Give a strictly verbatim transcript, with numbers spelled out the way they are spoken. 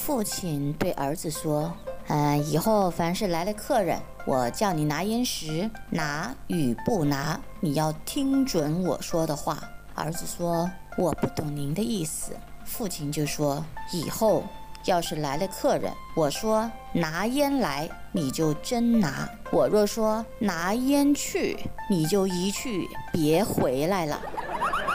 父亲对儿子说：嗯，以后凡是来了客人，我叫你拿烟时，拿与不拿，你要听准我说的话。儿子说：我不懂您的意思。父亲就说：以后要是来了客人，我说拿烟来，你就真拿；我若说拿烟去，你就一去别回来了。